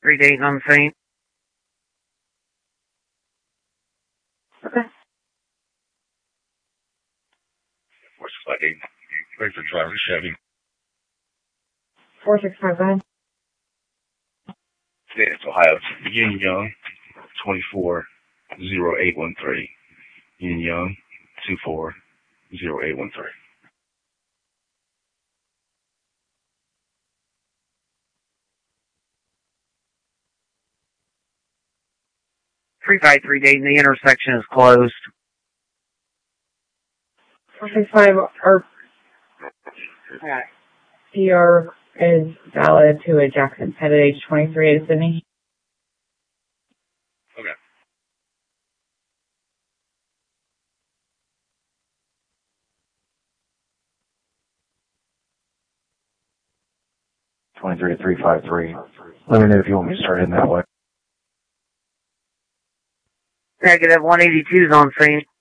3 days on scene. Okay. 465 Wait for driver Chevy. 465, go ahead. State of Ohio. Yin Young, 240813. Yin Young, 240813. 353 days, the intersection is closed. 465, or PR is valid to a Jackson Pettit, age 23, to Sydney. Okay. (23-353). Let me know if you want me to start in that way. Negative 182's on scene.